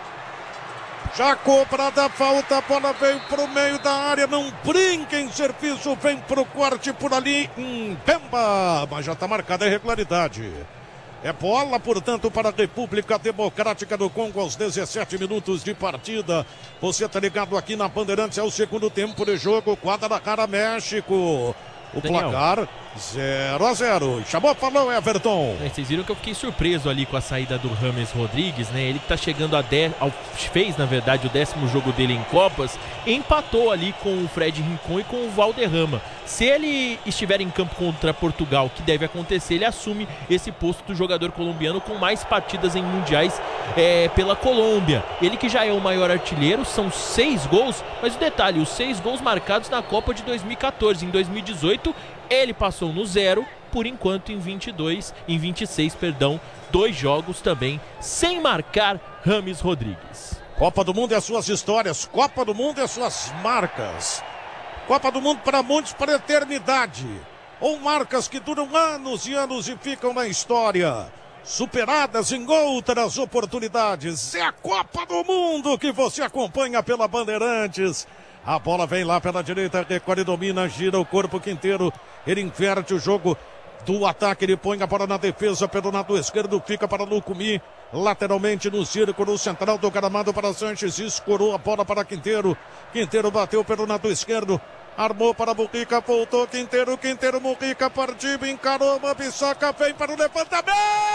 Já cobrada a falta, a bola veio para o meio da área, não brinca em serviço, vem para o corte por ali, em Pemba, mas já está marcada a irregularidade. É bola, portanto, para a República Democrática do Congo aos dezessete minutos de partida. Você está ligado aqui na Bandeirantes, é o segundo tempo de jogo. Guadalajara, México. O Daniel, placar. zero a zero. Chamou, falou, Everton. É, vocês viram que eu fiquei surpreso ali com a saída do James Rodrigues, né? Ele que tá chegando a dez, ao, fez, na verdade, o décimo jogo dele em Copas, empatou ali com o Fred Rincon e com o Valderrama. Se ele estiver em campo contra Portugal, que deve acontecer, ele assume esse posto do jogador colombiano com mais partidas em mundiais é, pela Colômbia. Ele que já é o maior artilheiro, são seis gols, mas o detalhe, os seis gols marcados na Copa de dois mil e catorze. Em dois mil e dezoito, ele passou no zero, por enquanto em vinte e dois, em vinte e seis, perdão, dois jogos também sem marcar James Rodrigues. Copa do Mundo e as suas histórias, Copa do Mundo e as suas marcas. Copa do Mundo para muitos para a eternidade. Ou marcas que duram anos e anos e ficam na história, superadas em outras oportunidades. É a Copa do Mundo que você acompanha pela Bandeirantes. A bola vem lá pela direita, recolhe, domina, gira o corpo inteiro. Ele inverte o jogo do ataque, ele põe a bola na defesa pelo lado esquerdo, fica para Lucumí. Lateralmente no círculo central do gramado para Sanches, escorou a bola para Quinteiro. Quinteiro bateu pelo lado esquerdo, armou para Mujica, voltou Quinteiro, Quinteiro, Mujica, partiu, encarou, Mambissaca, vem para o levantamento,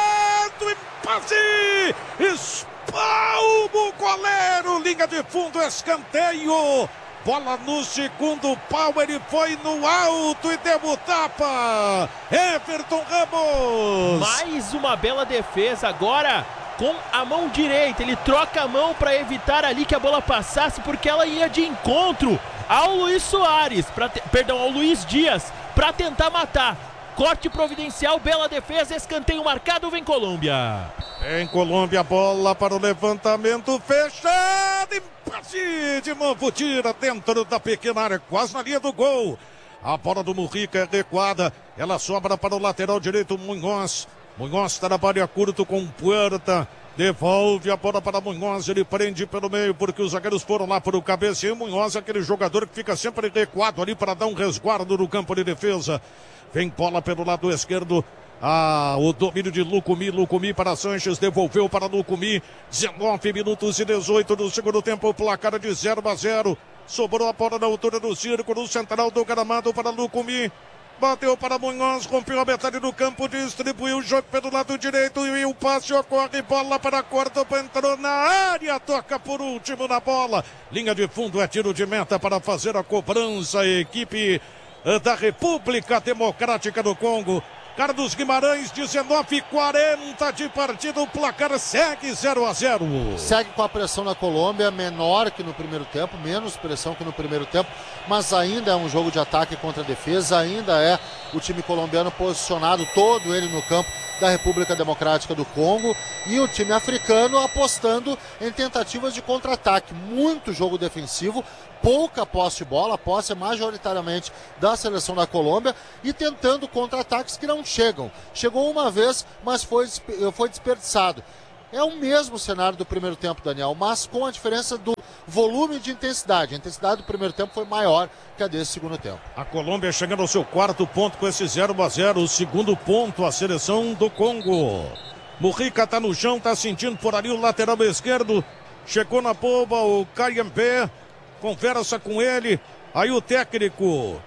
empate, espalma o goleiro, linha de fundo, escanteio. Bola no segundo pau, ele foi no alto e deu o tapa. Everton Ramos. Mais uma bela defesa agora com a mão direita. Ele troca a mão para evitar ali que a bola passasse, porque ela ia de encontro ao Luiz Soares, pra te... perdão, ao Luiz Dias, para tentar matar. Corte providencial, bela defesa, escanteio marcado, vem Colômbia. Em Colômbia, bola para o levantamento fechado, empate de novo, tira dentro da pequena área, quase na linha do gol. A bola do Mujica é recuada, ela sobra para o lateral direito, Munhoz. Munhoz trabalha curto com Puerta, devolve a bola para Munhoz, ele prende pelo meio porque os zagueiros foram lá para o cabeça. E o Munhoz é aquele jogador que fica sempre recuado ali para dar um resguardo no campo de defesa. Vem bola pelo lado esquerdo. Ah, o domínio de Lucumí, Lucumí para Sanches, devolveu para Lucumí. dezenove minutos e dezoito do segundo tempo, placar de zero a zero. Sobrou a bola na altura do círculo central do gramado para Lucumí. Bateu para Munhoz, rompeu a metade do campo, distribuiu o jogo pelo lado direito e o passe ocorre, bola para Córdoba, entrou na área, toca por último na bola. Linha de fundo, é tiro de meta para fazer a cobrança, a equipe da República Democrática do Congo. Carlos Guimarães, dezenove e quarenta de partida, o placar segue zero a zero. Segue com a pressão na Colômbia, menor que no primeiro tempo, menos pressão que no primeiro tempo, mas ainda é um jogo de ataque contra a defesa, ainda é o time colombiano posicionado, todo ele no campo da República Democrática do Congo, e o time africano apostando em tentativas de contra-ataque, muito jogo defensivo, pouca posse de bola, a posse é majoritariamente da seleção da Colômbia e tentando contra-ataques que não chegam. Chegou uma vez, mas foi, foi desperdiçado. É o mesmo cenário do primeiro tempo, Daniel, mas com a diferença do volume de intensidade. A intensidade do primeiro tempo foi maior que a desse segundo tempo. A Colômbia chegando ao seu quarto ponto com esse zero a zero, o segundo ponto a seleção do Congo. Mujica tá no chão, tá sentindo por ali o lateral esquerdo. Chegou na bomba o Cariampé, conversa com ele. Aí o técnico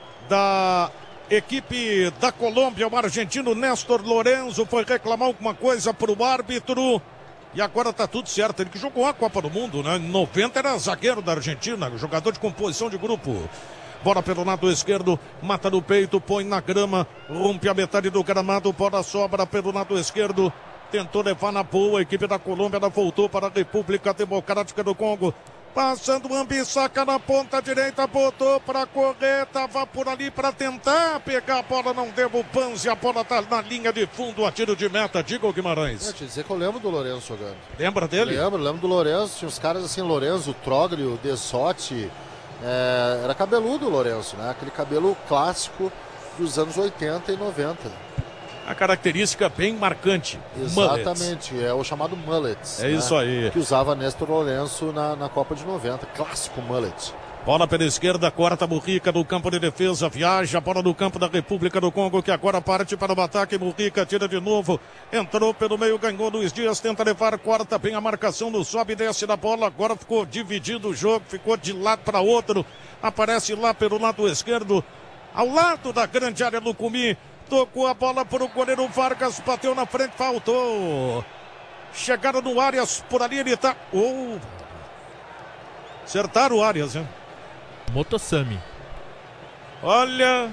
da equipe da Colômbia, o argentino Néstor Lorenzo, foi reclamar alguma coisa para o árbitro. E agora tá tudo certo. Ele que jogou a Copa do Mundo, né? Em noventa era zagueiro da Argentina, jogador de composição de grupo. Bola pelo lado esquerdo, mata no peito, põe na grama, rompe a metade do gramado, bola sobra pelo lado esquerdo. Tentou levar na boa, a equipe da Colômbia, ela voltou para a República Democrática do Congo. Passando o Mambissaca na ponta direita, botou para correr, tava por ali para tentar pegar a bola, não deu o Panzi, a bola tá na linha de fundo, a tiro de meta, diga o Guimarães. Eu te dizer que eu lembro do Lourenço jogando. Lembra dele? Lembro, lembro do Lourenço, tinha uns caras assim, Lourenço, o Trogli, o Dessotti, é, era cabeludo o Lourenço, né? Aquele cabelo clássico dos anos oitenta e noventa. A característica bem marcante. Exatamente, mullet. É o chamado mullet. É né? isso aí. Que usava Néstor Lourenço na, na Copa de noventa, clássico mullet. Bola pela esquerda, corta Mujica no campo de defesa, viaja, bola no campo da República do Congo, que agora parte para o ataque, Mujica tira de novo, entrou pelo meio, ganhou Luiz Dias, tenta levar, corta bem a marcação, no sobe e desce da bola, agora ficou dividido o jogo, ficou de lado para outro, aparece lá pelo lado esquerdo, ao lado da grande área Lucumi. Tocou a bola para o goleiro Vargas, bateu na frente, faltou. Chegaram no Arias, por ali ele tá... Oh. Acertaram o Arias, hein? Motosami. Olha...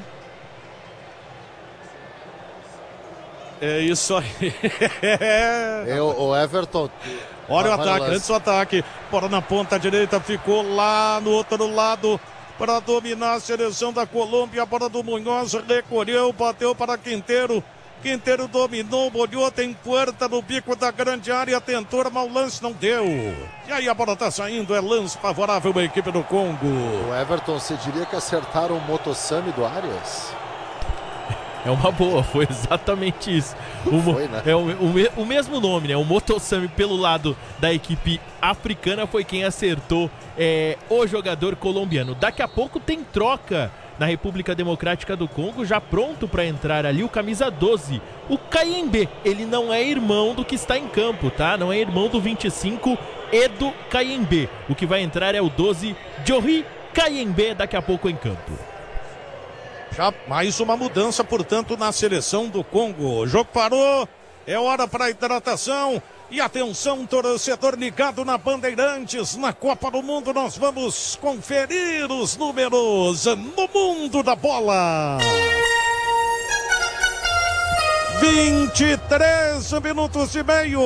É isso aí. é, o, o Everton. Olha o ataque, antes do ataque. Bora na ponta direita, ficou lá no outro lado para dominar a seleção da Colômbia. A bola do Munhoz recolheu, bateu para Quinteiro. Quinteiro dominou, molhou, tem Puerta no bico da grande área, tentou, mas o lance não deu. E aí a bola tá saindo, é lance favorável à equipe do Congo. O Everton, você diria que acertaram o Motosami do Arias? É uma boa, foi exatamente isso. O, foi, né? É o, o, o mesmo nome, né? O Motosami pelo lado da equipe africana foi quem acertou é, o jogador colombiano. Daqui a pouco tem troca na República Democrática do Congo, já pronto para entrar ali o camisa doze, o Kayembe. Ele não é irmão do que está em campo, tá? Não é irmão do vinte e cinco, Edu Kayembe. O que vai entrar é o doze, Jory Kayembe, daqui a pouco em campo. Já mais uma mudança, portanto, na seleção do Congo. O jogo parou, é hora para a hidratação. E atenção, torcedor ligado na Bandeirantes, na Copa do Mundo, nós vamos conferir os números no mundo da bola. vinte e três minutos e meio.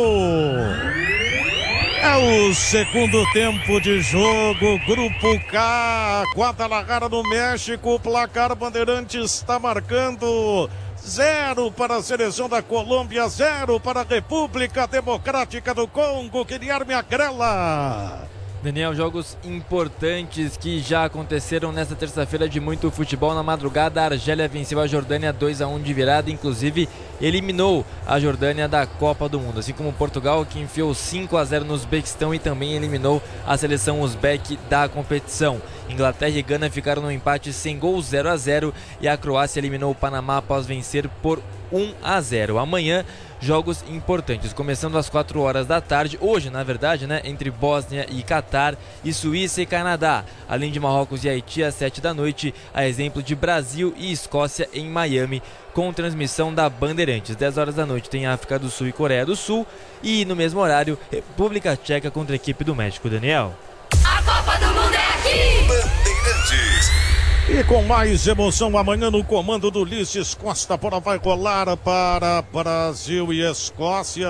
É o segundo tempo de jogo, Grupo K, Guadalajara no México, o placar Bandeirantes está marcando zero para a seleção da Colômbia, zero para a República Democrática do Congo. Guilherme Agrela. Daniel, jogos importantes que já aconteceram nesta terça-feira de muito futebol. Na madrugada, a Argélia venceu a Jordânia dois a um de virada, inclusive eliminou a Jordânia da Copa do Mundo, assim como Portugal, que enfiou cinco a zero no Uzbequistão e também eliminou a seleção uzbeque da competição. Inglaterra e Gana ficaram no empate sem gols, zero a zero, e a Croácia eliminou o Panamá após vencer por um a zero. Amanhã, jogos importantes, começando às quatro horas da tarde, hoje na verdade, né, entre Bósnia e Catar, e Suíça e Canadá, além de Marrocos e Haiti às sete da noite, a exemplo de Brasil e Escócia em Miami, com transmissão da Bandeirantes. dez horas da noite tem África do Sul e Coreia do Sul, e no mesmo horário, República Tcheca contra a equipe do México. Daniel. A Copa do Mundo é aqui! Bandeirantes. E com mais emoção amanhã no comando do Ulisses Costa, a bola vai rolar para Brasil e Escócia.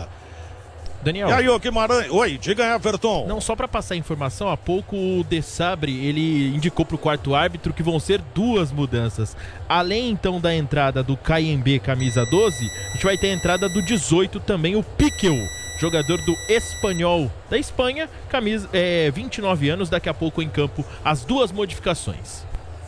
Daniel. E aí, ô Guimarães? Oi, diga, Everton. Não, só para passar a informação, há pouco o De Sabre, ele indicou para o quarto árbitro que vão ser duas mudanças. Além, então, da entrada do Kayembe, camisa doze, a gente vai ter a entrada do dezoito também, o Piqueu, jogador do Espanhol da Espanha, camisa, é, vinte e nove anos, daqui a pouco em campo, as duas modificações.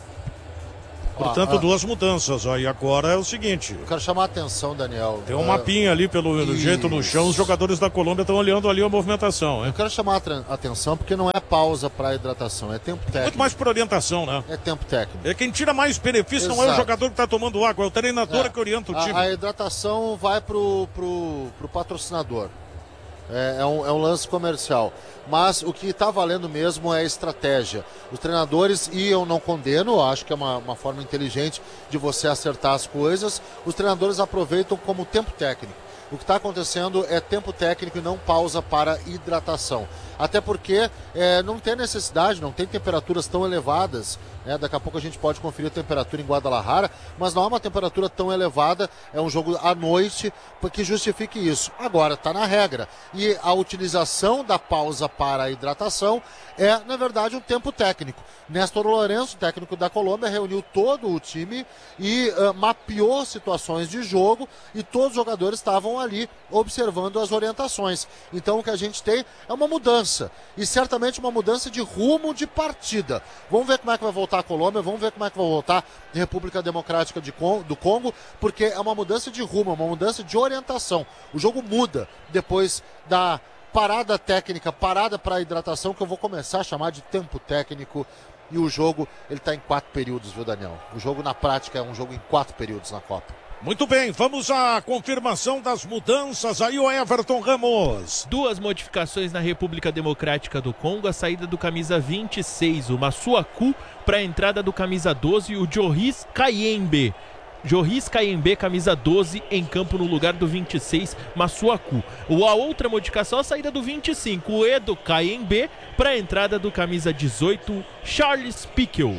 Portanto, ah, ah. duas mudanças. Ó, e agora é o seguinte. Eu quero chamar a atenção, Daniel. Tem um uh, mapinha ali pelo isso. jeito no chão. Os jogadores da Colômbia estão olhando ali a movimentação. Hein? Eu quero chamar a atenção porque não é pausa para hidratação, é tempo técnico. Muito mais por orientação, né? É tempo técnico. É quem tira mais benefício. Exato. Não é o jogador que está tomando água, é o treinador é. que orienta o time. A, a hidratação vai pro, pro, pro patrocinador. É, é, um, é um lance comercial, mas o que está valendo mesmo é a estratégia. Os treinadores, e eu não condeno, acho que é uma, uma forma inteligente de você acertar as coisas, os treinadores aproveitam como tempo técnico. O que está acontecendo é tempo técnico e não pausa para hidratação. Até porque é, não tem necessidade, não tem temperaturas tão elevadas. Né? Daqui a pouco a gente pode conferir a temperatura em Guadalajara, mas não é uma temperatura tão elevada, é um jogo à noite que justifique isso. Agora, está na regra. E a utilização da pausa para a hidratação é, na verdade, um tempo técnico. Néstor Lourenço, técnico da Colômbia, reuniu todo o time e uh, mapeou situações de jogo e todos os jogadores estavam ali observando as orientações. Então o que a gente tem é uma mudança e certamente uma mudança de rumo de partida. Vamos ver como é que vai voltar a Colômbia, vamos ver como é que vai voltar a República Democrática de Congo, do Congo, porque é uma mudança de rumo, uma mudança de orientação. O jogo muda depois da parada técnica, parada para hidratação, que eu vou começar a chamar de tempo técnico. E o jogo, ele está em quatro períodos, viu, Daniel? O jogo, na prática, é um jogo em quatro períodos na Copa. Muito bem, vamos à confirmação das mudanças. Aí o Everton Ramos. Duas modificações na República Democrática do Congo. A saída do camisa vinte e seis, o Massuaku, para a entrada do camisa doze, o Joris Kayembe. Joris Kayembe, camisa doze, em campo no lugar do vinte e seis, Massuaku. A outra modificação, a saída do vinte e cinco, o Edo Kayembe, para a entrada do camisa dezoito, Charles Piquel.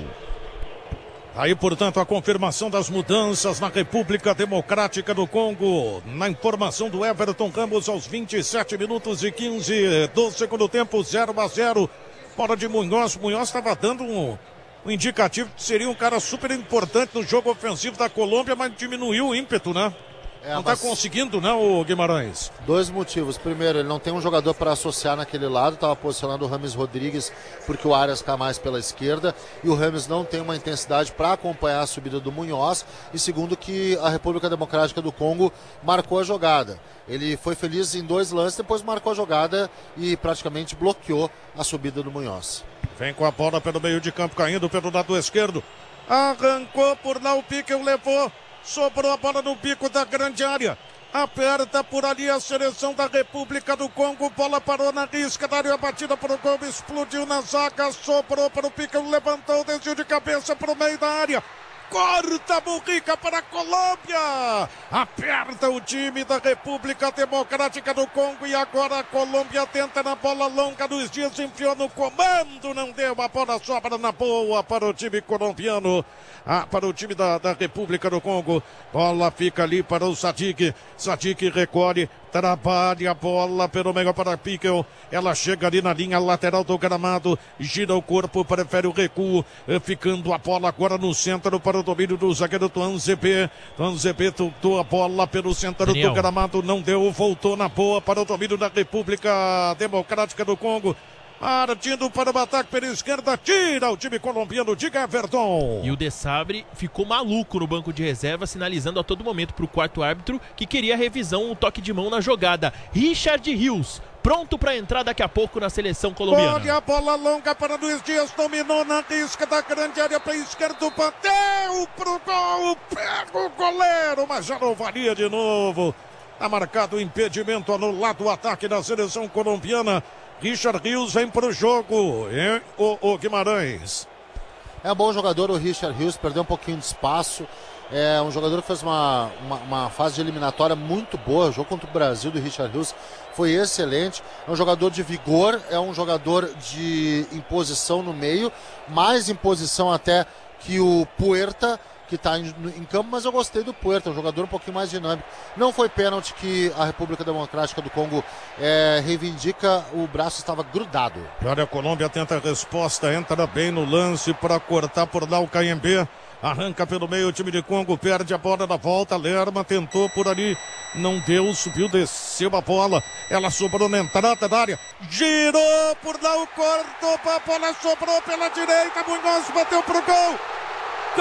Aí, portanto, a confirmação das mudanças na República Democrática do Congo. Na informação do Everton Ramos aos vinte e sete minutos e quinze do segundo tempo, zero a zero. Fora de Munhoz. Munhoz estava dando um, um indicativo que seria um cara super importante no jogo ofensivo da Colômbia, mas diminuiu o ímpeto, né? É, não está mas... conseguindo, não, o Guimarães? Dois motivos. Primeiro, ele não tem um jogador para associar naquele lado. Estava posicionando o Rames Rodrigues porque o Arias cai mais pela esquerda. E o Rames não tem uma intensidade para acompanhar a subida do Munhoz. E segundo, que a República Democrática do Congo marcou a jogada. Ele foi feliz em dois lances, depois marcou a jogada e praticamente bloqueou a subida do Munhoz. Vem com a bola pelo meio de campo, caindo pelo lado esquerdo. Arrancou por lá, o Piquel levou. Sobrou a bola no bico da grande área. Aperta por ali a seleção da República do Congo. Bola parou na risca da área, batida para o gol, explodiu na zaga. Sobrou para o Piquel, levantou, desceu de cabeça para o meio da área. Corta a burrica para a Colômbia. Aperta o time da República Democrática do Congo. E agora a Colômbia tenta na bola longa. Luiz Dias enfiou no comando. Não deu, a bola sobra na boa para o time colombiano. Ah, para o time da, da República do Congo. Bola fica ali para o Sadik. Sadik recolhe. Trabalha a bola pelo meio para Piquel. Ela chega ali na linha lateral do gramado. Gira o corpo, prefere o recuo. Ficando a bola agora no centro para o domínio do zagueiro Tuanzebe. Tuanzebe tutou a bola pelo centro Daniel. do gramado. Não deu, voltou na boa para o domínio da República Democrática do Congo. Partindo para o ataque pela esquerda, tira o time colombiano de Everton. E o De Sabre ficou maluco no banco de reserva, sinalizando a todo momento para o quarto árbitro que queria a revisão, um toque de mão na jogada. Richard Rios, pronto para entrar daqui a pouco na seleção colombiana. Olha a bola longa para Luiz Dias, dominou na risca da grande área para a esquerda, bateu pro gol, pega o goleiro, mas já não valia de novo. Tá marcado o impedimento, anulado o ataque da seleção colombiana. Richard Rios vem para o jogo, hein, o, o Guimarães? É um bom jogador o Richard Rios, perdeu um pouquinho de espaço. É um jogador que fez uma, uma, uma fase de eliminatória muito boa. O jogo contra o Brasil do Richard Rios foi excelente. É um jogador de vigor, é um jogador de imposição no meio, mais imposição até que o Puerta, que está em, em campo, mas eu gostei do Puerta, um jogador um pouquinho mais dinâmico. Não foi pênalti que a República Democrática do Congo é, reivindica, o braço estava grudado. Olha, a Colômbia tenta a resposta, entra bem no lance para cortar por lá o Kayembe. Arranca pelo meio o time de Congo, perde a bola na volta, Lerma tentou por ali, não deu, subiu, desceu a bola, ela sobrou na entrada da área, girou por lá, o cortou, a bola sobrou pela direita, Munhoz bateu pro gol. Gol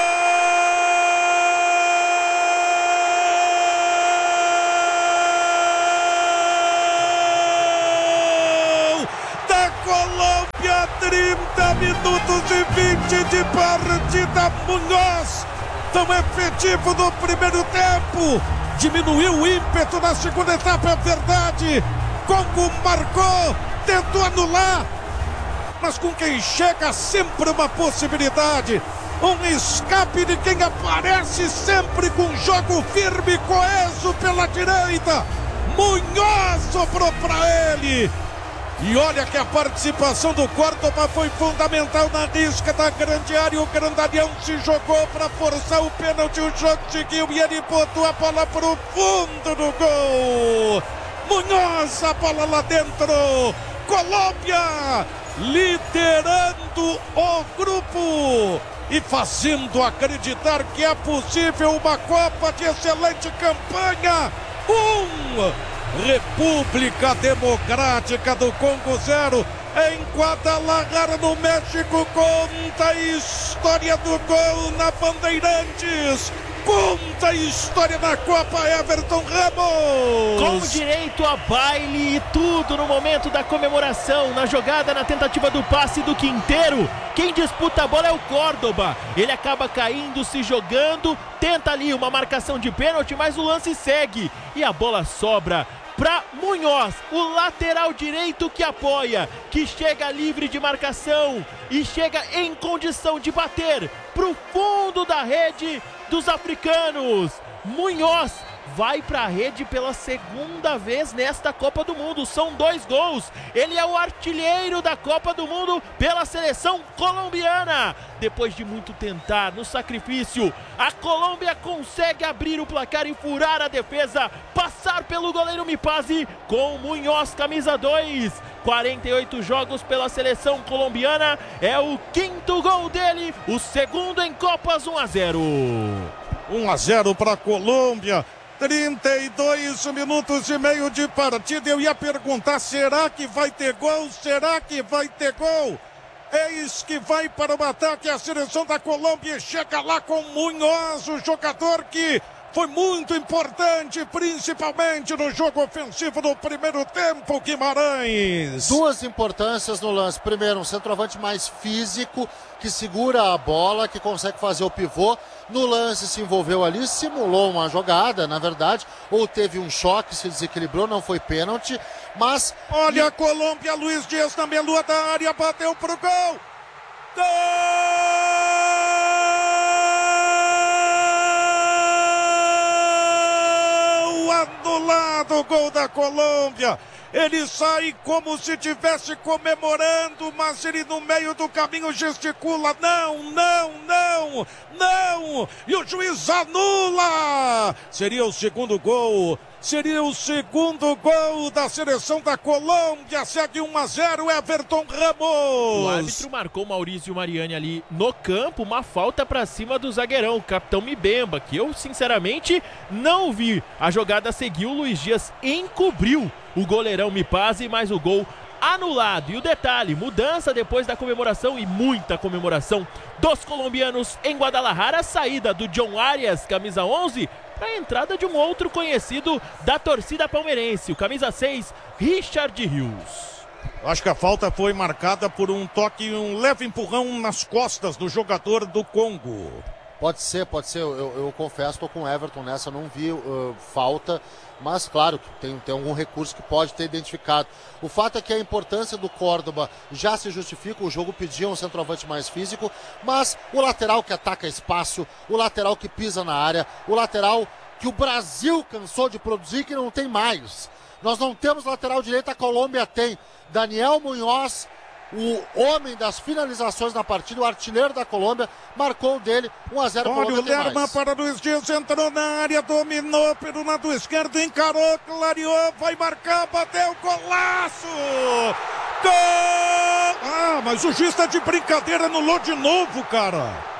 da Colômbia, trinta minutos e vinte de partida. Munhoz, tão efetivo no primeiro tempo, diminuiu o ímpeto na segunda etapa, é verdade. Congo marcou, tentou anular, mas com quem chega sempre uma possibilidade. Um escape de quem aparece sempre com jogo firme, coeso pela direita. Munhoz sobrou para ele. E olha que a participação do Córdoba foi fundamental na risca da grande área. O grandalhão se jogou para forçar o pênalti. O jogo seguiu e ele botou a bola para o fundo do gol. Munhoz, a bola lá dentro. Colômbia liderando o grupo e fazendo acreditar que é possível uma Copa de excelente campanha. Um, República Democrática do Congo zero, em Guadalajara, no México, conta a história do gol na Bandeirantes. conta a história da Copa, Everton Ramos. Com direito a baile e tudo no momento da comemoração, na jogada, na tentativa do passe do Quinteiro. Quem disputa a bola é o Córdoba. Ele acaba caindo, se jogando, tenta ali uma marcação de pênalti, mas o lance segue e a bola sobra para Munhoz, o lateral direito que apoia, que chega livre de marcação e chega em condição de bater pro fundo da rede dos africanos. Munhoz vai para a rede pela segunda vez nesta Copa do Mundo. São dois gols. Ele é o artilheiro da Copa do Mundo pela seleção colombiana. Depois de muito tentar, no sacrifício, a Colômbia consegue abrir o placar e furar a defesa, passar pelo goleiro Mipazzi com Munhoz, camisa dois. quarenta e oito jogos pela seleção colombiana. É o quinto gol dele, o segundo em Copas. Um a zero. um a zero para a Colômbia. trinta e dois minutos e meio de partida. Eu ia perguntar, será que vai ter gol? Será que vai ter gol? Eis que vai para o ataque a seleção da Colômbia. Chega lá com Munhoz, o jogador que foi muito importante, principalmente no jogo ofensivo do primeiro tempo, Guimarães. Duas importâncias no lance. Primeiro, um centroavante mais físico, que segura a bola, que consegue fazer o pivô. No lance se envolveu ali, simulou uma jogada, na verdade, ou teve um choque, se desequilibrou, não foi pênalti, mas... Olha a Colômbia, Luiz Dias na meia-lua da área, bateu pro gol! Gol! Anulado o gol da Colômbia. Ele sai como se estivesse comemorando, mas ele no meio do caminho gesticula, não, não, não, não, e o juiz anula. Seria o segundo gol, seria o segundo gol da seleção da Colômbia. Segue um a zero, Everton Ramos. O árbitro marcou Maurício Mariani ali no campo, uma falta para cima do zagueirão, o capitão Mbemba, que eu sinceramente não vi. A jogada seguiu, o Luiz Dias encobriu o goleirão Mipazzi, mas o gol anulado. E o detalhe, mudança depois da comemoração, e muita comemoração dos colombianos em Guadalajara, a saída do John Arias, camisa onze, para a entrada de um outro conhecido da torcida palmeirense, o camisa seis, Richard Rios. Acho que a falta foi marcada por um toque, um leve empurrão nas costas do jogador do Congo. Pode ser, pode ser, eu, eu confesso, estou com o Everton nessa, não vi uh, falta, mas claro que tem, tem algum recurso que pode ter identificado. O fato é que a importância do Córdoba já se justifica, o jogo pedia um centroavante mais físico, mas o lateral que ataca espaço, o lateral que pisa na área, o lateral que o Brasil cansou de produzir, que não tem mais. Nós não temos lateral direito, a Colômbia tem. Daniel Munhoz, o homem das finalizações na partida, o artilheiro da Colômbia, marcou dele, um a zero. Olha o Lerma para Luiz Dias, entrou na área, dominou pelo lado esquerdo, encarou, clareou, vai marcar, bateu, golaço! Gol! Ah, mas o juiz está de brincadeira, anulou de novo, cara.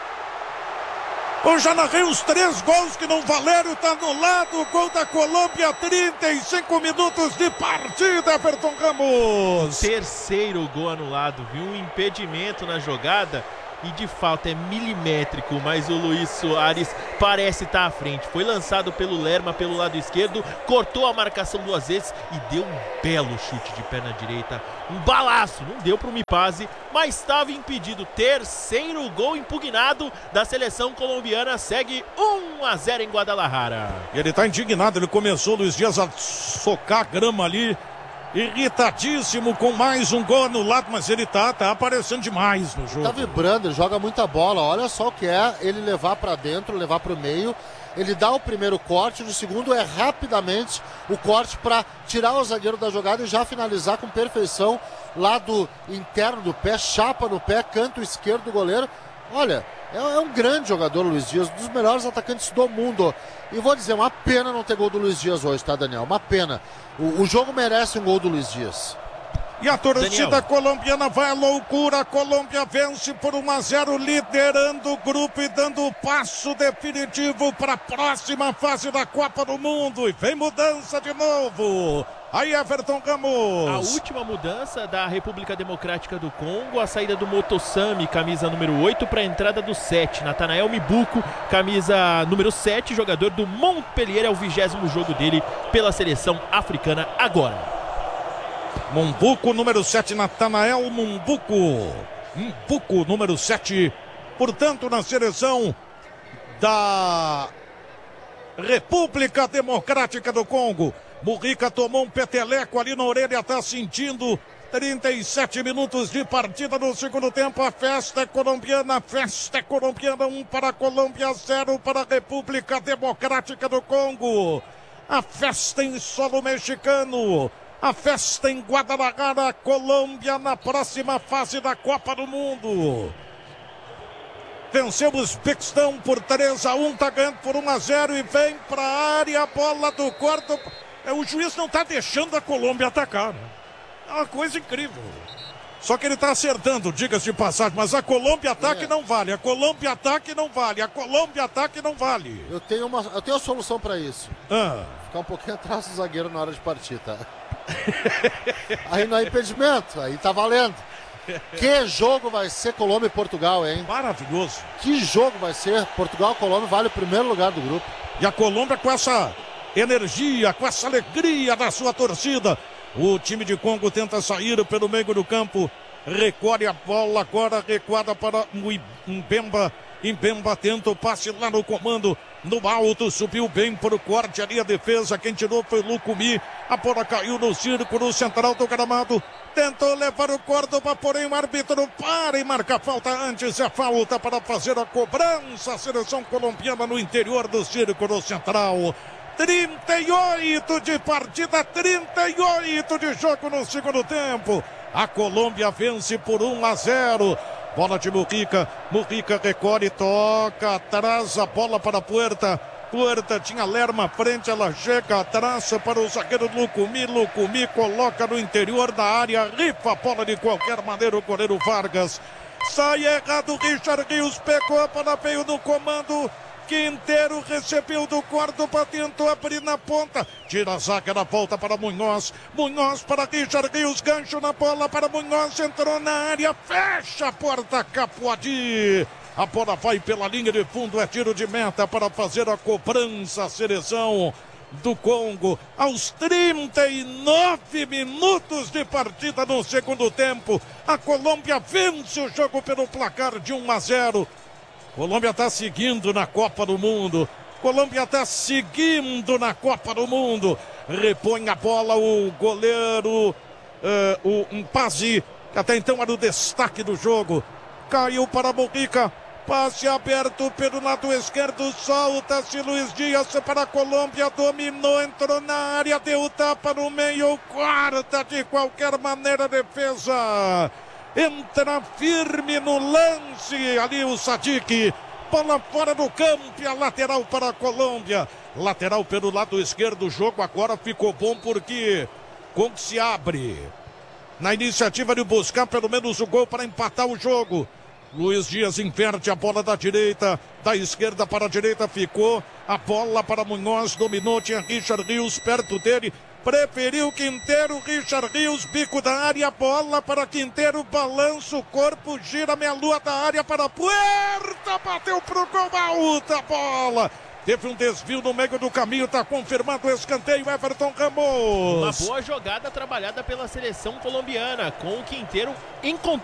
Eu já narrei os três gols que não valeram, tá anulado o gol da Colômbia, trinta e cinco minutos de partida, Everton Ramos. Terceiro gol anulado, viu? Um impedimento na jogada e de fato é milimétrico, mas o Luiz Soares parece estar à frente. Foi lançado pelo Lerma pelo lado esquerdo, cortou a marcação duas vezes e deu um belo chute de perna direita, um balaço, não deu para o Mipazzi, mas estava impedido. Terceiro gol impugnado da seleção colombiana, segue um a zero em Guadalajara. E ele está indignado, ele começou, Luiz Dias, a socar a grama ali, irritadíssimo com mais um gol anulado, mas ele tá, tá aparecendo demais no jogo. Tá vibrando, ele joga muita bola, olha só o que é ele levar para dentro, levar para o meio, ele dá o primeiro corte, o segundo é rapidamente o corte para tirar o zagueiro da jogada e já finalizar com perfeição, lado interno do pé, chapa no pé, canto esquerdo do goleiro. Olha, é, é um grande jogador, Luiz Dias, um dos melhores atacantes do mundo. E vou dizer, uma pena não ter gol do Luiz Dias hoje, tá, Daniel? Uma pena. O, o jogo merece um gol do Luiz Dias. E a torcida Daniel. colombiana vai à loucura. A Colômbia vence por um a zero, liderando o grupo e dando o passo definitivo para a próxima fase da Copa do Mundo. E vem mudança de novo. Aí, Everton Ramos. A última mudança da República Democrática do Congo, a saída do Motosami, camisa número oito, para a entrada do sete. Natanael Mibuco, camisa número sete, jogador do Montpellier, é o vigésimo jogo dele pela seleção africana agora. Mumbuco, número sete, Natanael Mumbuco. Mumbuco, número sete. Portanto, na seleção da República Democrática do Congo. Murica tomou um peteleco ali na orelha, tá sentindo. trinta e sete minutos de partida no segundo tempo. A festa é colombiana, a festa é colombiana. Um para a Colômbia, zero para a República Democrática do Congo. A festa em solo mexicano. A festa em Guadalajara, Colômbia na próxima fase da Copa do Mundo. Venceu o Uzbequistão por três a um, tá ganhando por um a zero e vem para a área, bola do quarto. O juiz não tá deixando a Colômbia atacar, né? É uma coisa incrível. Só que ele tá acertando, diga-se de passagem, mas a Colômbia ataque é. não vale, a Colômbia ataque não vale, a Colômbia ataque não vale. Eu tenho uma, eu tenho a solução para isso. Ah. Ficar um pouquinho atrás do zagueiro na hora de partir, tá? Aí não é impedimento, aí tá valendo. Que jogo vai ser Colômbia e Portugal, hein? Maravilhoso. Que jogo vai ser? Portugal e Colômbia vale o primeiro lugar do grupo. E a Colômbia com essa energia, com essa alegria da sua torcida. O time de Congo tenta sair pelo meio do campo. Recolhe a bola agora, recuada para Mbemba. Mbemba tenta o passe lá no comando. No alto, subiu bem para o corte ali a defesa. Quem tirou foi Lucumi. A bola caiu no círculo central do gramado. Tentou levar o Córdoba, porém o árbitro para e marca falta antes. É falta para fazer a cobrança. A seleção colombiana no interior do círculo central. trinta e oito de partida, trinta e oito de jogo no segundo tempo. A Colômbia vence por um a zero. Bola de Murica, Murica recolhe, toca atrás a bola para a Puerta. Puerta tinha Lerma à frente, ela chega atrás para o zagueiro Lucumi. Lucumi coloca no interior da área, rifa a bola de qualquer maneira o goleiro Vargas. Sai errado, Richard Rios pegou a bola, veio no comando. Quinteiro recebeu do Córdoba, tentou abrir na ponta. Tira a zaga na volta para Munhoz. Munhoz para Richard Rios, gancho na bola para Munhoz, entrou na área, fecha a porta, Capuadi. A bola vai pela linha de fundo, é tiro de meta para fazer a cobrança. A seleção do Congo, aos trinta e nove minutos de partida no segundo tempo. A Colômbia vence o jogo pelo placar de um a zero. Colômbia está seguindo na Copa do Mundo. Colômbia está seguindo na Copa do Mundo. Repõe a bola o goleiro, uh, o Mpazi, que até então era o destaque do jogo. Caiu para Murica. Passe aberto pelo lado esquerdo. Solta-se Luiz Dias para a Colômbia. Dominou, entrou na área, deu tapa no meio. Quarta de qualquer maneira a defesa. Entra firme no lance ali o Sadik. Bola fora do campo e a lateral para a Colômbia. Lateral pelo lado esquerdo. O jogo agora ficou bom porque Congo se abre na iniciativa de buscar pelo menos o gol para empatar o jogo. Luiz Dias inverte a bola da direita, da esquerda para a direita, ficou a bola para Munhoz, dominou, tinha Richard Rios perto dele. Preferiu Quinteiro, Richard Rios, bico da área, bola para Quinteiro, balança o corpo, gira meia lua da área para a Puerta, bateu pro gol, alta bola. Teve um desvio no meio do caminho, está confirmado o escanteio, Everton Ramos. Uma boa jogada trabalhada pela seleção colombiana, com o Quinteiro